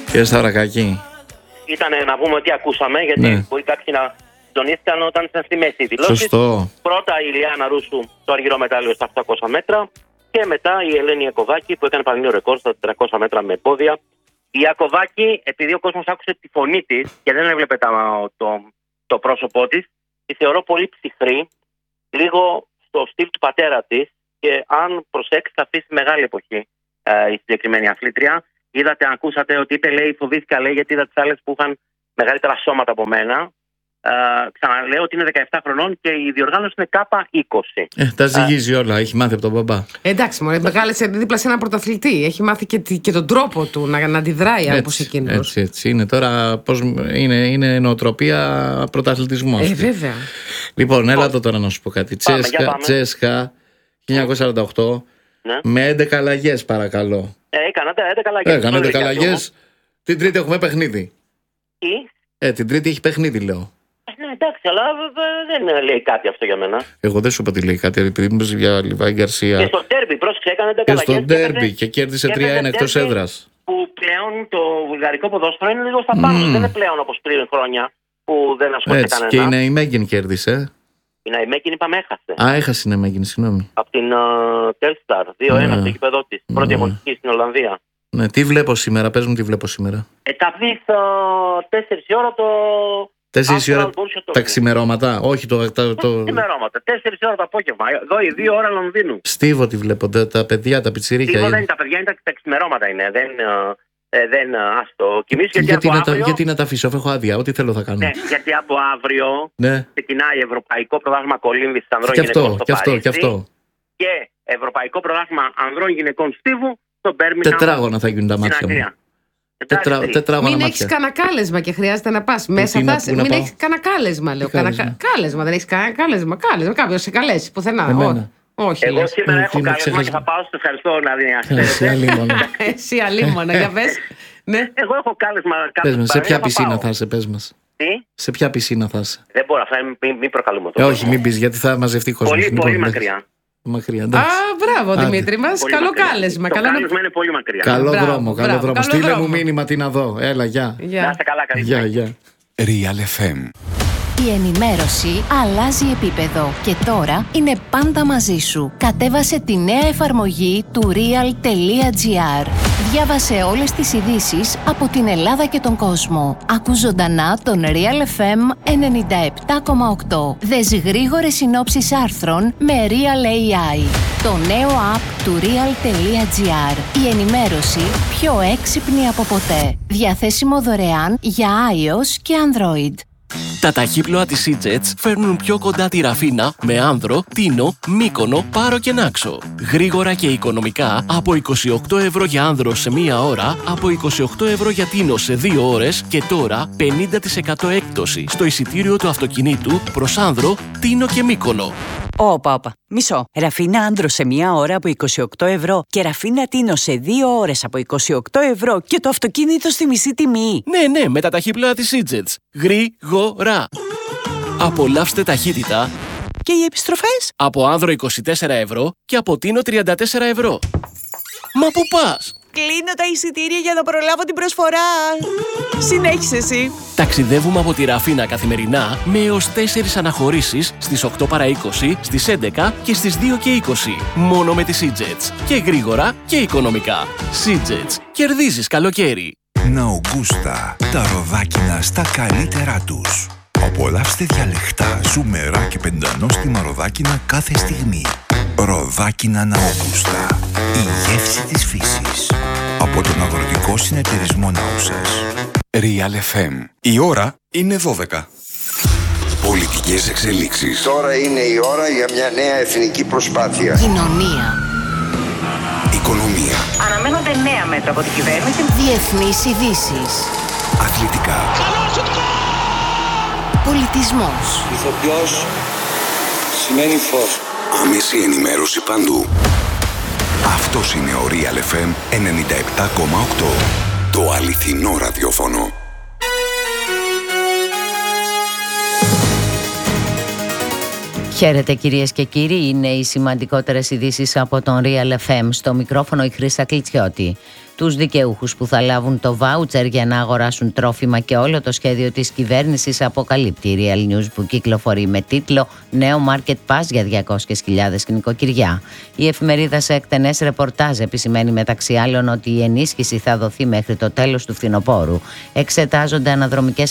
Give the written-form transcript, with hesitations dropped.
Κύριε Σταυρακάκη. Ήταν να πούμε τι ακούσαμε, γιατί μπορεί κάποιοι να συντονίστηκαν όταν ήταν στη μέση δηλώση. Σωστό. Πρώτα η Λιάννα Ρούσου το αργυρό μετάλλιο στα 800 μέτρα και μετά η Ελένη Ιακωβάκη που έκανε πανελλήνιο ρεκόρ στα 400 μέτρα με πόδια. Η Ιακωβάκη, επειδή ο κόσμος άκουσε τη φωνή της και δεν έβλεπε το πρόσωπό της, τη θεωρώ πολύ ψυχρή, λίγο στο στυλ του πατέρα της και αν προσέξει θα αφήσει μεγάλη εποχή η συγκεκριμένη αθλήτρια. Είδατε, ακούσατε ότι είπε, λέει, φοβήθηκα, λέει, γιατί είδα τις άλλες που είχαν μεγαλύτερα σώματα από μένα. Ξαναλέω ότι είναι 17 χρονών και η διοργάνωση είναι K20. Τα ζυγίζει όλα, έχει μάθει από τον μπαμπά. Εντάξει, μωρέ, μεγάλεσε δίπλα σε ένα πρωταθλητή. Έχει μάθει και τον τρόπο του να αντιδράει όπως εκείνος. Έτσι είναι τώρα, πώς είναι νοοτροπία πρωταθλητισμού. Βέβαια. Λοιπόν, έλα τώρα να σου πω κάτι. Τσέσκα 1948 με 11 αλλαγές, παρακαλώ. Έκανα 11 αλλαγές. Την Τρίτη έχουμε παιχνίδι. Την Τρίτη έχει παιχνίδι, λέω. Ναι, εντάξει, αλλά δεν λέει κάτι αυτό για μένα. Εγώ δεν σου είπα τι λέει κάτι, επειδή μου για Λιβάη Γκαρσία. Και στο ντέρμπι, πρόσεξε, έκανε 10 αλλαγές. Και στο ντέρμπι και κέρδισε 3-1 εκτός έδρας. Που πλέον το βουλγαρικό ποδόσφαιρο είναι λίγο στα πάνω. Δεν είναι πλέον όπως πριν χρόνια που δεν ασχολείται κανένα. Και η Ναϊμέγγιν κέρδισε. Η Ναϊμέγγιν είπαμε έχασε. Έχασε η Ναϊμέγγιν, συγγνώμη. Από την Telstar 2-1 στο γήπεδο της. Πρώτη αγωνιστική στην Ολλανδία. Ναι, τι βλέπω σήμερα, πες μου τι βλέπω σήμερα. Θα δεις 4 η ώρα 4 η ώρα τα ξημερώματα, όχι το ξημερώματα, 4 η ώρα το απόγευμα, εδώ η 2 ώρα Λονδίνου. Στίβο τι βλέπω, τα παιδιά, τα πιτσιρίκια. Στίβο δεν είναι τα παιδιά, είναι τα ξημερώματα είναι, δεν ας το κοιμήσεις γιατί να τα αφήσω, έχω άδεια, ό,τι θέλω θα κάνω. Ναι, γιατί από αύριο ξεκινάει Ευρωπαϊκό Πρωτάθλημα Κολύμβης ανδρών γυναικών στο Παρίσι και Ευρωπαϊκό Πρωτάθλημα ανδρών γυναικών Στίβου στο Μπέρμιγχαμ. Τετράγωνα θα γίνουν τα μάτια μου. Μην έχει κανένα κάλεσμα και χρειάζεται να πας μέσα. Μην έχει κανένα κάλεσμα, λέω. Κάλεσμα, δεν έχει κανένα κάλεσμα. Κάποιο σε καλέσει πουθενά. Όχι. Εγώ σήμερα έχω κάλεσμα και θα πάω στο ευχαριστώ να δει. Εσύ αλίμονα, για πες. Εγώ έχω κάλεσμα. Πες μας, σε ποια πισίνα θα είσαι, πες μας. Τι? Σε ποια πισίνα θα είσαι. Δεν μπορώ, μην προκαλούμε το. Όχι, μην πεις, γιατί θα μαζευτεί κόσμο. Πολύ μακριά. Μπράβο Δημήτρη μας, καλό κάλεσμα. Το κάλεσμα είναι πολύ μακριά. Καλό δρόμο. Στείλε μου μήνυμα τι να δω. Έλα, γεια. Να είστε καλά, γεια. Real FM. Η ενημέρωση αλλάζει επίπεδο και τώρα είναι πάντα μαζί σου. Κατέβασε τη νέα εφαρμογή του real.gr. Διάβασε όλες τις ειδήσεις από την Ελλάδα και τον κόσμο. Ακού ζωντανά τον Real FM 97,8. Δες γρήγορες συνόψεις άρθρων με Real AI. Το νέο app του real.gr. Η ενημέρωση πιο έξυπνη από ποτέ. Διαθέσιμο δωρεάν για iOS και Android. Τα ταχύπλοα της EasyJet φέρνουν πιο κοντά τη Ραφίνα με Άνδρο, Τίνο, Μύκονο, Πάρο και Νάξο. Γρήγορα και οικονομικά από 28 ευρώ για Άνδρο σε 1 ώρα, από 28 ευρώ για Τίνο σε 2 ώρες και τώρα 50% έκπτωση στο εισιτήριο του αυτοκινήτου προς Άνδρο, Τίνο και Μύκονο. Όπα. Μισό. Ραφίνα Άνδρο σε 1 ώρα από 28 ευρώ και Ραφίνα Τίνο σε 2 ώρες από 28 ευρώ και το αυτοκίνητο στη μισή τιμή. Ναι, με τα ταχύπλοα της EasyJet. Γρήγορα. Απολαύστε ταχύτητα. Και οι επιστροφές? Από Άνδρο 24 ευρώ και από Τίνο 34 ευρώ. Μα πού πας? Κλείνω τα εισιτήρια για να προλάβω την προσφορά. Συνέχισε εσύ. Ταξιδεύουμε από τη Ραφίνα καθημερινά με έως 4 αναχωρήσεις στις 8 παρά 20, στις 11 και στις 2 και 20. Μόνο με τις EasyJet. Και γρήγορα και οικονομικά. EasyJet. Κερδίζεις καλοκαίρι. Ναουγκούστα. Τα ροδάκινα στα καλύτερά τους. Απολαύστε διαλεκτά, ζουμερά και πεντανόστιμα ροδάκινα κάθε στιγμή. Ροδάκινα Ναουγκούστα. Η γεύση της φύσης. Από τον Αγροτικό Συνεταιρισμό Νάουσας. Real FM. Η ώρα είναι 12. Πολιτικές εξελίξεις. Τώρα είναι η ώρα για μια νέα εθνική προσπάθεια. Κοινωνία. Οικονομία. Αναμένονται νέα μέτρα από την κυβέρνηση. Διεθνείς ειδήσεις. Αθλητικά. Πολιτισμός. Ηθοποιός σημαίνει φως. Άμεση ενημέρωση παντού. Αυτός είναι ο Real FM 97,8. Το αληθινό ραδιόφωνο. Χαίρετε κυρίες και κύριοι, είναι οι σημαντικότερες ειδήσεις από τον Real FM. Στο μικρόφωνο η Χρύστα Κλιτσιώτη. τους δικαιούχους που θα λάβουν το βάουτσερ για να αγοράσουν τρόφιμα και όλο το σχέδιο της κυβέρνησης αποκαλύπτει η Real News που κυκλοφορεί με τίτλο «Νέο Market Pass για 200.000 νοικοκυριά». Η εφημερίδα σε εκτενές ρεπορτάζ επισημαίνει μεταξύ άλλων ότι η ενίσχυση θα δοθεί μέχρι το τέλος του φθινοπόρου. Εξετάζονται αναδρομικές